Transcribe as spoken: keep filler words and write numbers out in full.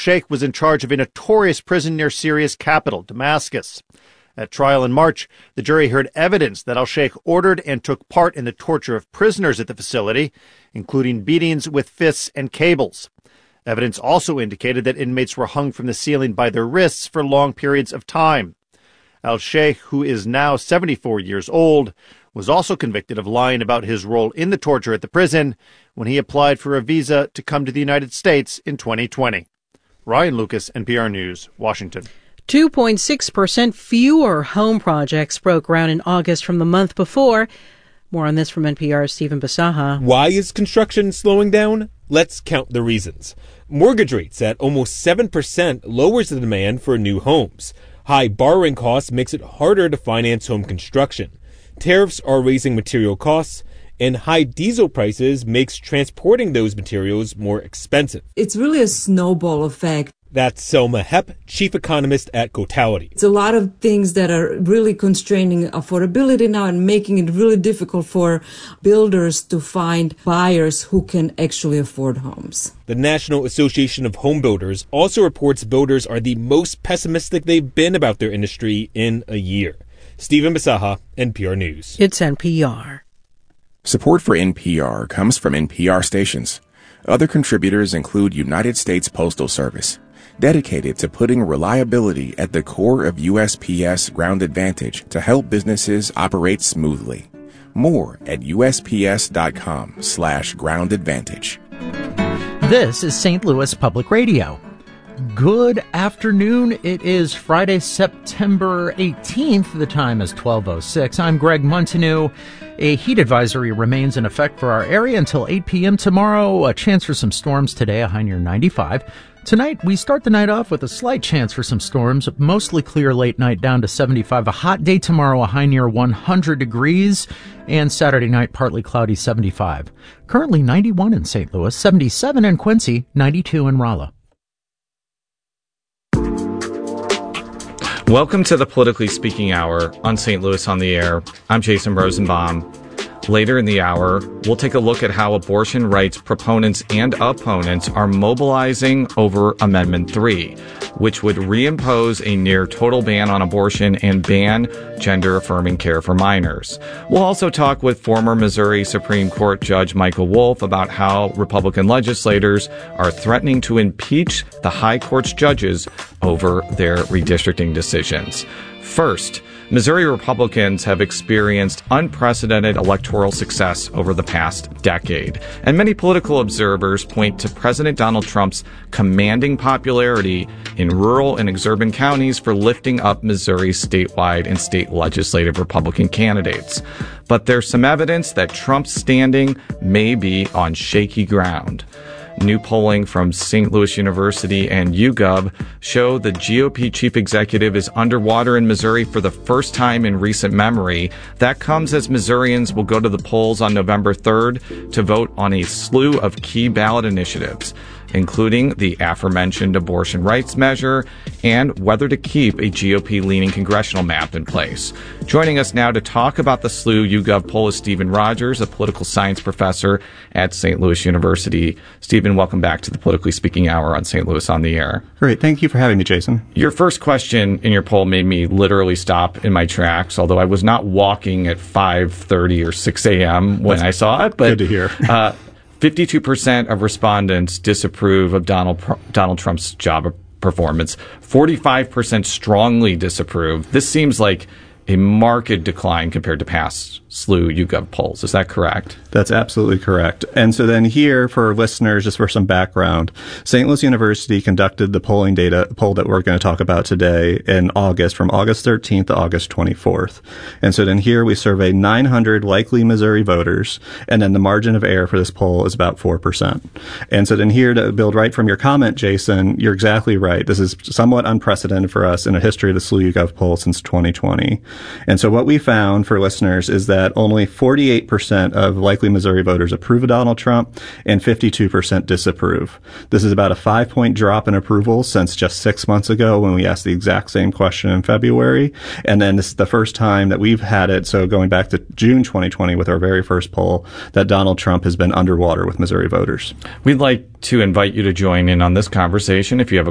al-Sheikh was in charge of a notorious prison near Syria's capital, Damascus. At trial in March, the jury heard evidence that al-Sheikh ordered and took part in the torture of prisoners at the facility, including beatings with fists and cables. Evidence also indicated that inmates were hung from the ceiling by their wrists for long periods of time. Al-Sheikh, who is now seventy-four years old, was also convicted of lying about his role in the torture at the prison when he applied for a visa to come to the United States in twenty twenty. Ryan Lucas, N P R News, Washington. two point six percent fewer home projects broke ground in August from the month before. More on this from N P R's Stephen Bisaha. Why is construction slowing down? Let's count the reasons. Mortgage rates at almost seven percent lowers the demand for new homes. High borrowing costs makes it harder to finance home construction. Tariffs are raising material costs, and high diesel prices makes transporting those materials more expensive. It's really a snowball effect. That's Selma Hepp, chief economist at Cotality. It's a lot of things that are really constraining affordability now and making it really difficult for builders to find buyers who can actually afford homes. The National Association of Home Builders also reports builders are the most pessimistic they've been about their industry in a year. Stephen Bisaha, N P R News. It's N P R. Support for N P R comes from N P R stations. Other contributors include United States Postal Service, dedicated to putting reliability at the core of U S P S Ground Advantage to help businesses operate smoothly. More at usps.com slash ground advantage. This is Saint Louis Public Radio. Good afternoon. It is Friday, September eighteenth. The time is twelve oh six. I'm Greg Montanew. A heat advisory remains in effect for our area until eight p.m. tomorrow. A chance for some storms today, a high near ninety-five. Tonight, we start the night off with a slight chance for some storms, mostly clear late night down to seventy-five. A hot day tomorrow, a high near one hundred degrees, and Saturday night, partly cloudy, seventy-five. Currently ninety-one in Saint Louis, seventy-seven in Quincy, ninety-two in Rolla. Welcome to the Politically Speaking Hour on Saint Louis on the Air. I'm Jason Rosenbaum. Later in the hour, we'll take a look at how abortion rights proponents and opponents are mobilizing over Amendment three, which would reimpose a near-total ban on abortion and ban gender-affirming care for minors. We'll also talk with former Missouri Supreme Court Judge Michael Wolff about how Republican legislators are threatening to impeach the High Court's judges over their redistricting decisions. First, Missouri Republicans have experienced unprecedented electoral success over the past decade, and many political observers point to President Donald Trump's commanding popularity in rural and exurban counties for lifting up Missouri's statewide and state legislative Republican candidates. But there's some evidence that Trump's standing may be on shaky ground. New polling from Saint Louis University and YouGov show the G O P chief executive is underwater in Missouri for the first time in recent memory. That comes as Missourians will go to the polls on November third to vote on a slew of key ballot initiatives, including the aforementioned abortion rights measure and whether to keep a G O P-leaning congressional map in place. Joining us now to talk about the slew YouGov poll is Stephen Rogers, a political science professor at Saint Louis University. Stephen, welcome back to the Politically Speaking Hour on Saint Louis on the Air. Great. Thank you for having me, Jason. Your first question in your poll made me literally stop in my tracks, although I was not walking at five thirty or six a.m. when That's I saw it. But, good to hear. uh, fifty-two percent of respondents disapprove of Donald Donald Trump's job performance. forty-five percent strongly disapprove. This seems like a marked decline compared to past slew YouGov polls. Is that correct? That's absolutely correct. And so then here, for listeners, just for some background, Saint Louis University conducted the polling data poll that we're going to talk about today in August, from August thirteenth to August twenty-fourth. And so then here we surveyed nine hundred likely Missouri voters, and then the margin of error for this poll is about four percent. And so then here, to build right from your comment, Jason, you're exactly right. This is somewhat unprecedented for us in a history of the slew YouGov poll since twenty twenty. And so what we found for listeners is that only forty-eight percent of likely Missouri voters approve of Donald Trump and fifty-two percent disapprove. This is about a five-point drop in approval since just six months ago when we asked the exact same question in February. And then this is the first time that we've had it, so going back to June twenty twenty with our very first poll, that Donald Trump has been underwater with Missouri voters. We'd like to invite you to join in on this conversation. If you have a